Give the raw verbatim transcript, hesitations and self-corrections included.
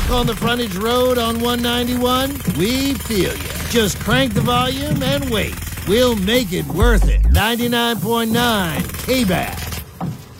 stuck on the frontage road on one ninety-one? We feel you. Just crank the volume and wait. We'll make it worth it. ninety-nine point nine K-B A S.